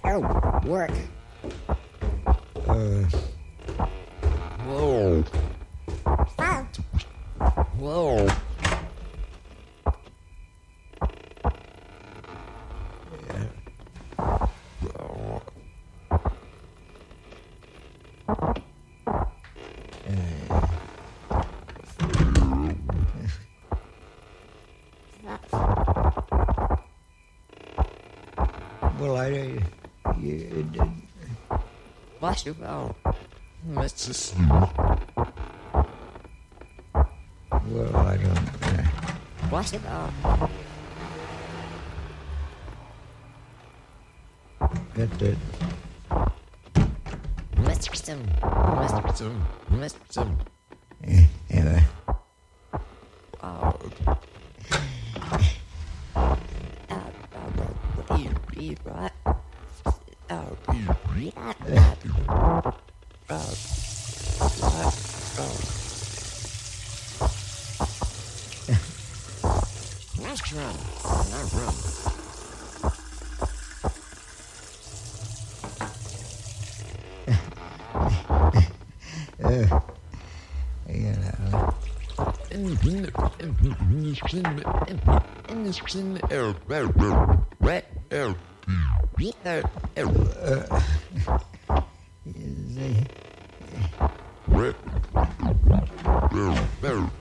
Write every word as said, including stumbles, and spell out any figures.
Oh, work. Uh, Whoa. Wow. Whoa. well, I, you, it, it, Bless you. Oh. Mister Sue. well, I don't. Uh, Bless you. Oh. that, that, Mister Sue. Mister Sue. Mister Sue. eh, anyway. Oh. You read right. Oh, you read that. Oh, right. Oh. Let's run. Not run. Uh, you know. In in in air red air air air Is they, red air